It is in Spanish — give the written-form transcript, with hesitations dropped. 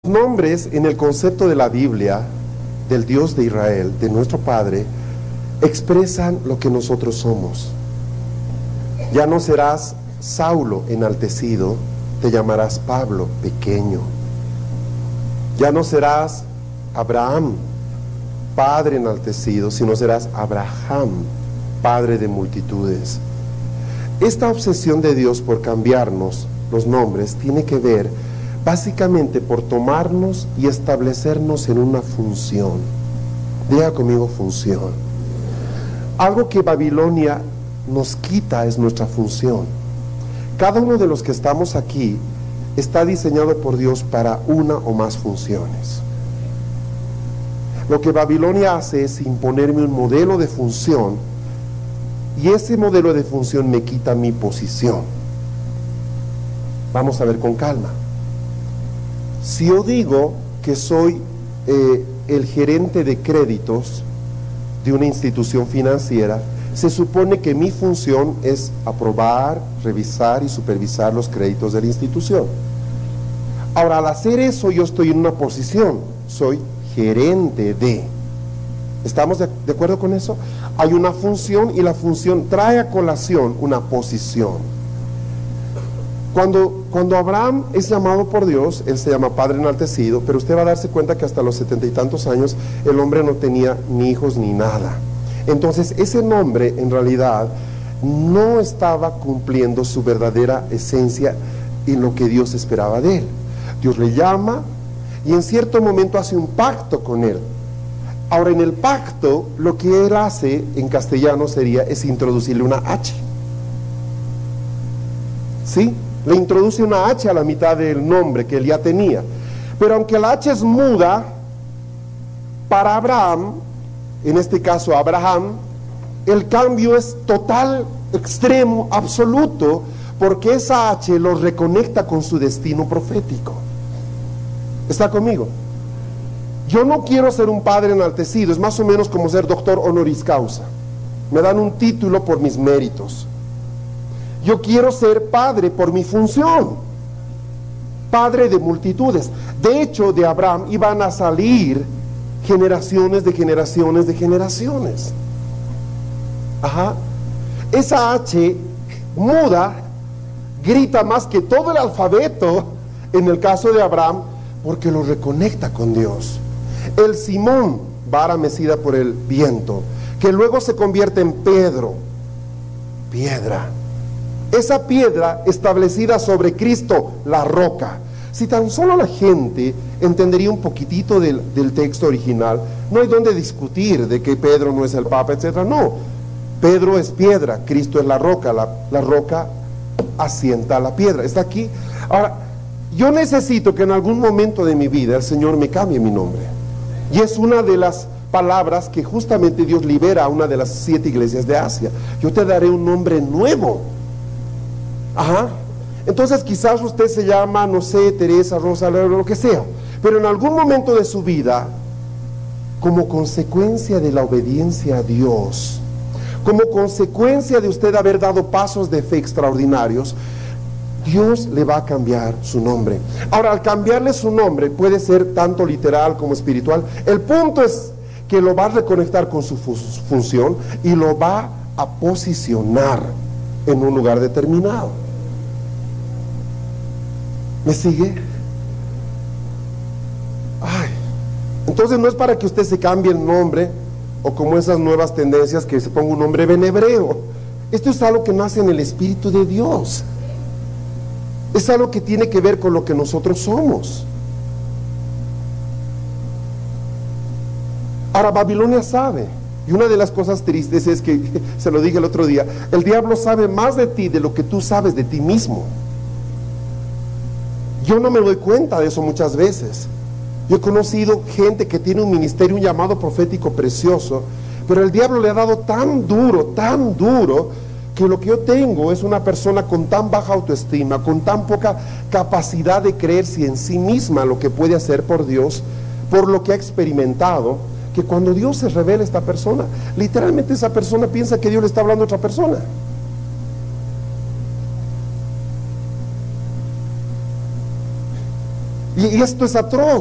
Nombres en el concepto de la Biblia, del Dios de Israel, de nuestro Padre, expresan lo que nosotros somos. Ya no serás Saulo enaltecido, te llamarás Pablo pequeño. Ya no serás Abraham, padre enaltecido, sino serás Abraham, padre de multitudes. Esta obsesión de Dios por cambiarnos los nombres tiene que ver básicamente por tomarnos y establecernos en una función. Diga conmigo función. Algo que Babilonia nos quita es nuestra función. Cada uno de los que estamos aquí está diseñado por Dios para una o más funciones. Lo que Babilonia hace es imponerme un modelo de función, y ese modelo de función me quita mi posición. Vamos a ver con calma. Si yo digo que soy el gerente de créditos de una institución financiera, se supone que mi función es aprobar, revisar y supervisar los créditos de la institución. Ahora, al hacer eso, yo estoy en una posición, soy gerente de. ¿Estamos de acuerdo con eso? Hay una función y la función trae a colación una posición. Cuando Abraham es llamado por Dios, él se llama Padre enaltecido, pero usted va a darse cuenta que hasta los 70 y tantos años el hombre no tenía ni hijos ni nada. Entonces ese nombre en realidad no estaba cumpliendo su verdadera esencia y lo que Dios esperaba de él. Dios le llama y en cierto momento hace un pacto con él. Ahora, en el pacto, lo que él hace en castellano es introducirle una H. ¿Sí? Le introduce una H a la mitad del nombre que él ya tenía. Pero aunque la H es muda, para Abraham, en este caso Abraham, el cambio es total, extremo, absoluto, porque esa H lo reconecta con su destino profético. ¿Está conmigo? Yo no quiero ser un padre enaltecido, es más o menos como ser doctor honoris causa. Me dan un título por mis méritos. Yo quiero ser padre por mi función, padre de multitudes. De hecho, de Abraham iban a salir generaciones de generaciones de generaciones. Ajá. Esa H muda grita más que todo el alfabeto en el caso de Abraham, porque lo reconecta con Dios. El Simón, vara mecida por el viento, que luego se convierte en Pedro, piedra. Esa piedra establecida sobre Cristo, la roca. Si tan solo la gente entendería un poquitito del texto original, no hay donde discutir de que Pedro no es el Papa, etc. No, Pedro es piedra, Cristo es la roca, la roca asienta a la piedra. ¿Está aquí? Ahora, yo necesito que en algún momento de mi vida el Señor me cambie mi nombre. Y es una de las palabras que justamente Dios libera a una de las 7 iglesias de Asia. Yo te daré un nombre nuevo. Ajá. Entonces quizás usted se llama, no sé, Teresa, Rosa, lo que sea, pero en algún momento de su vida, como consecuencia de la obediencia a Dios, como consecuencia de usted haber dado pasos de fe extraordinarios, Dios le va a cambiar su nombre. Ahora, al cambiarle su nombre, puede ser tanto literal como espiritual. El punto es que lo va a reconectar con su función y lo va a posicionar en un lugar determinado. ¿Me sigue? Ay, entonces no es para que usted se cambie el nombre, o como esas nuevas tendencias que se ponga un nombre benebreo. Esto es algo que nace en el Espíritu de Dios. Es algo que tiene que ver con lo que nosotros somos. Ahora, Babilonia sabe, y una de las cosas tristes es que, se lo dije el otro día, el diablo sabe más de ti de lo que tú sabes de ti mismo. Yo no me doy cuenta de eso muchas veces. Yo he conocido gente que tiene un ministerio, un llamado profético precioso, pero el diablo le ha dado tan duro, que lo que yo tengo es una persona con tan baja autoestima, con tan poca capacidad de creerse en sí misma lo que puede hacer por Dios, por lo que ha experimentado, que cuando Dios se revela a esta persona, literalmente esa persona piensa que Dios le está hablando a otra persona. Y esto es atroz.